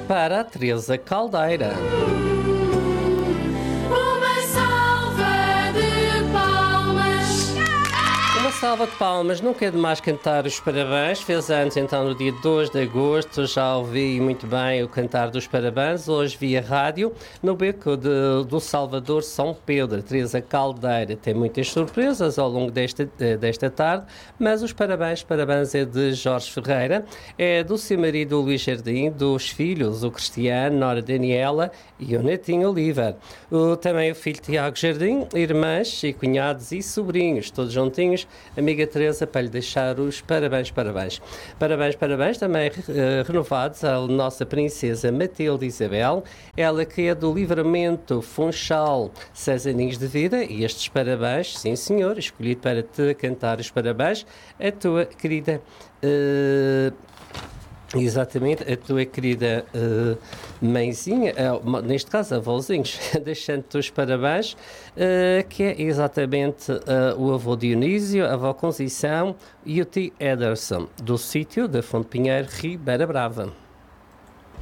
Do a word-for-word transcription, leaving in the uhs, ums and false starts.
para a Teresa Caldeira. Salva de palmas, nunca é demais cantar os parabéns. Fez anos então no dia dois de agosto, já ouvi muito bem o cantar dos parabéns, hoje via rádio, no beco de, do Salvador São Pedro. Teresa Caldeira tem muitas surpresas ao longo desta, desta tarde, mas os parabéns, parabéns é de Jorge Ferreira, é do seu marido Luís Jardim, dos filhos, o Cristiano, Nora Daniela e o netinho Oliver. O, também o filho Tiago Jardim, irmãs e cunhados e sobrinhos, todos juntinhos. Amiga Teresa, para lhe deixar os parabéns, parabéns. Parabéns, parabéns também uh, renovados à nossa princesa Matilde Isabel, ela que é do Livramento Funchal, seis aninhos de vida, e estes parabéns, sim senhor, escolhido para te cantar os parabéns, a tua querida... Uh, Exatamente, a tua querida uh, mãezinha, uh, neste caso avózinhos, deixando-te os parabéns, uh, que é exatamente uh, o avô Dionísio, a avó Conceição e o tio Ederson, do sítio da Fonte Pinheiro, Ribeira Brava.